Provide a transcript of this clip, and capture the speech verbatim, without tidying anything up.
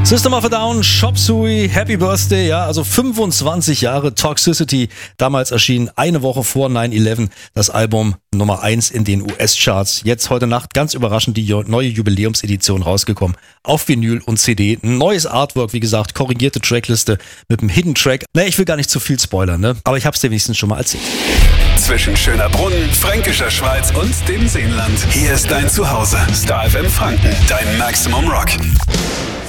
System of a Down, Chop Suey, Happy Birthday, ja, also fünfundzwanzig Jahre Toxicity, damals erschien eine Woche vor nine eleven das Album Nummer eins in den U S-Charts. Jetzt heute Nacht ganz überraschend die neue Jubiläumsedition rausgekommen, auf Vinyl und C D. Neues Artwork, wie gesagt, korrigierte Trackliste mit einem Hidden Track. Ne, ich will gar nicht zu viel spoilern, ne, aber ich hab's dir wenigstens schon mal erzählt. Zwischen Schönerbrunnen, Fränkischer Schweiz und dem Seenland. Hier ist dein Zuhause. Star F M Franken, dein Maximum Rock.